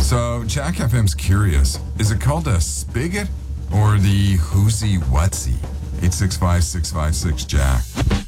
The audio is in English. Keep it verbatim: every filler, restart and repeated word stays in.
So, Jack F M's curious. Is it called a spigot or the whoozy whatsy? eight six five, six five six, Jack.